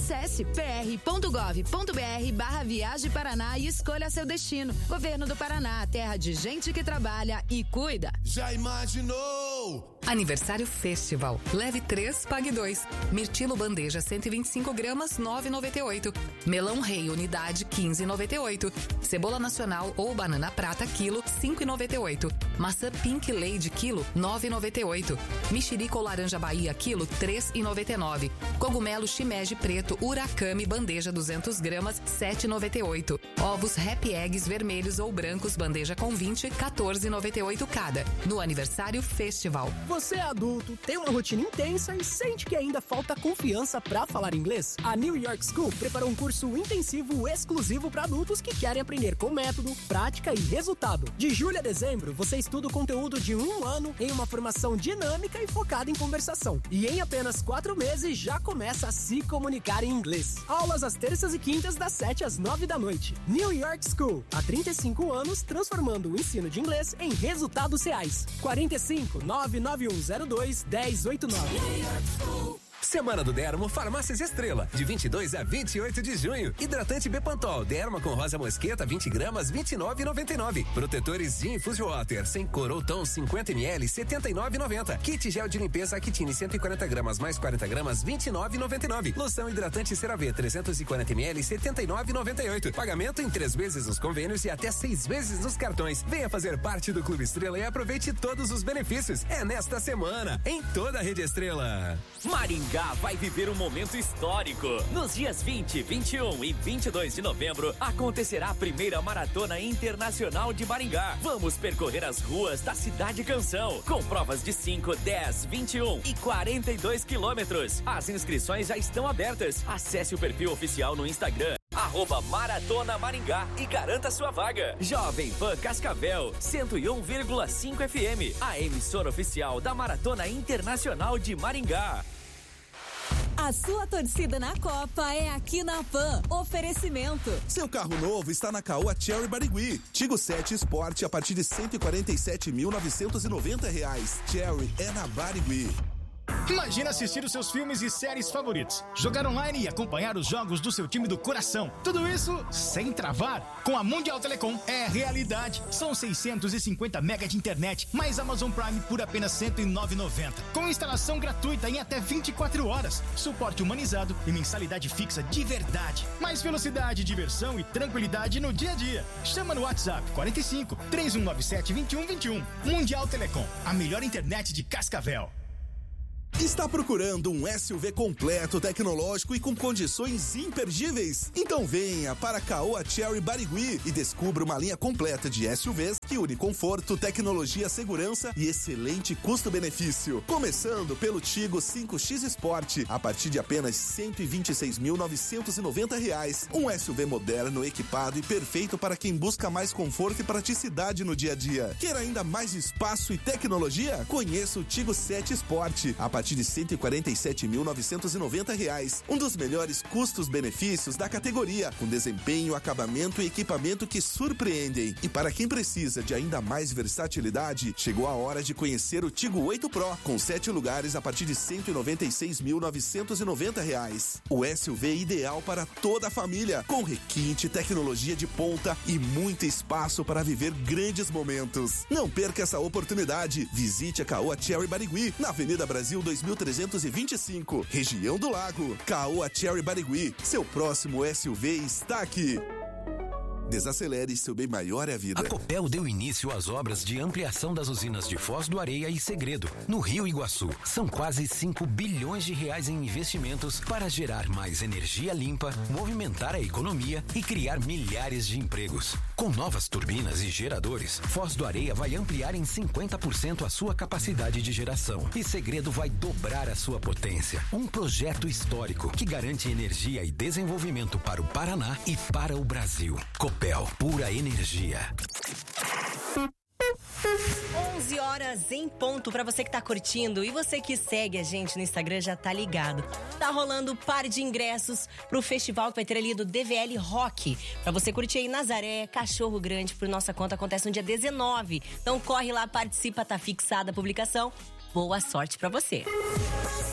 Acesse pr.gov.br/Viagem Paraná e escolha seu destino. Governo do Paraná, terra de gente que trabalha e cuida. Já imaginou? Aniversário Festival. Leve 3, pague 2. Mirtilo bandeja 125 gramas, 9,98. Melão rei unidade 15,98. Cebola nacional ou banana prata quilo 5,98. Maçã Pink Lady quilo 9,98. Mexerica ou laranja Bahia quilo 3,99. Cogumelo shimeji preto Urakami bandeja 200 gramas 7,98. Ovos Happy Eggs vermelhos ou brancos bandeja com 20 14,98 cada. No Aniversário Festival. Você é adulto, tem uma rotina intensa e sente que ainda falta confiança para falar inglês? A New York School preparou um curso intensivo exclusivo para adultos que querem aprender com método, prática e resultado. De julho a dezembro, você estuda o conteúdo de 1 ano em uma formação dinâmica e focada em conversação. E em apenas 4 meses já começa a se comunicar em inglês. Aulas às terças e quintas das 7 às 9 da noite. New York School, há 35 anos transformando o ensino de inglês em resultados reais. 45 99102 1089. Semana do Dermo Farmácias Estrela, de 22 a 28 de junho. Hidratante Bepantol, Derma com rosa mosqueta, 20 gramas, 29,99. Protetores de Infuse Water, sem cor ou tom, 50 ml, 79,90. Kit gel de limpeza Actine, 140 gramas mais 40 gramas, 29,99. Loção hidratante CeraVe, 340 ml, 79,98. Pagamento em 3 vezes nos convênios e até 6 vezes nos cartões. Venha fazer parte do Clube Estrela e aproveite todos os benefícios. É nesta semana, em toda a Rede Estrela. Maringá vai viver um momento histórico. Nos dias 20, 21 e 22 de novembro, acontecerá a primeira Maratona Internacional de Maringá. Vamos percorrer as ruas da Cidade Canção, com provas de 5, 10, 21 e 42 quilômetros. As inscrições já estão abertas. Acesse o perfil oficial no Instagram, @Maratona Maringá, e garanta sua vaga. Jovem Pan Cascavel, 101,5 FM, a emissora oficial da Maratona Internacional de Maringá. A sua torcida na Copa é aqui na Pan. Oferecimento. Seu carro novo está na Caoa Chery Barigui. Tigo 7 Sport a partir de R$147.990. Chery é na Barigui. Imagina assistir os seus filmes e séries favoritos, jogar online e acompanhar os jogos do seu time do coração. Tudo isso sem travar. Com a Mundial Telecom é realidade. São 650 mega de internet, mais Amazon Prime por apenas R$109,90. Com instalação gratuita em até 24 horas, suporte humanizado e mensalidade fixa de verdade. Mais velocidade, diversão e tranquilidade no dia a dia. Chama no WhatsApp 45 3197 2121. Mundial Telecom, a melhor internet de Cascavel. Está procurando um SUV completo, tecnológico e com condições imperdíveis? Então venha para a Caoa Chery Barigui e descubra uma linha completa de SUVs que une conforto, tecnologia, segurança e excelente custo-benefício. Começando pelo Tigo 5X Sport, a partir de apenas R$126.990. Um SUV moderno, equipado e perfeito para quem busca mais conforto e praticidade no dia a dia. Quer ainda mais espaço e tecnologia? Conheça o Tigo 7 Sport, a partir de R$147.990. Um dos melhores custos-benefícios da categoria, com desempenho, acabamento e equipamento que surpreendem. E para quem precisa de ainda mais versatilidade, chegou a hora de conhecer o Tigo 8 Pro, com 7 lugares a partir de R$196.990. O SUV ideal para toda a família, com requinte, tecnologia de ponta e muito espaço para viver grandes momentos. Não perca essa oportunidade. Visite a Caoa Chery Barigui, na Avenida Brasil 2325, região do Lago. Caoa Chery Barigui, seu próximo SUV está aqui. Desacelere, seu bem maior é a vida. A Copel deu início às obras de ampliação das usinas de Foz do Areia e Segredo, no Rio Iguaçu. São quase R$5 bilhões em investimentos para gerar mais energia limpa, movimentar a economia e criar milhares de empregos. Com novas turbinas e geradores, Foz do Areia vai ampliar em 50% a sua capacidade de geração e Segredo vai dobrar a sua potência. Um projeto histórico que garante energia e desenvolvimento para o Paraná e para o Brasil. Copel, pura energia. 11 horas em ponto pra você que tá curtindo e você que segue a gente no Instagram já tá ligado. Tá rolando par de ingressos pro festival que vai ter ali do DVL Rock. Pra você curtir aí Nazaré, Cachorro Grande, por nossa conta, acontece no dia 19. Então corre lá, participa, tá fixada a publicação. Boa sorte pra você.